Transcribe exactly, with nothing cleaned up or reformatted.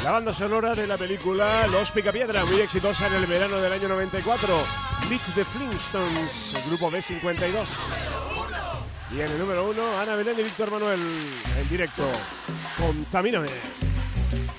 La banda sonora de la película Los Picapiedra, muy exitosa en el verano del año noventa y cuatro. Beats the Flintstones, el grupo B cincuenta y dos. Y en el número uno, Ana Belén y Víctor Manuel, en directo. Contamíname.